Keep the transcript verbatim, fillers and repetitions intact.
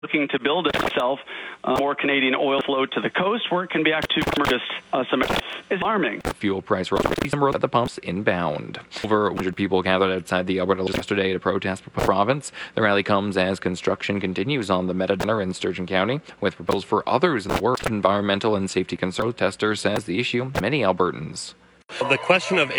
looking to build itself uh, more Canadian oil flow to the coast where it can be actually just uh, some is alarming. Fuel price rose at the pumps inbound. Over one hundred people gathered outside the Alberta yesterday to protest the province. The rally comes as construction continues on the Mediterranean in Sturgeon County, with proposals for others in the works. Environmental and safety concern protester says the issue many Albertans. The question of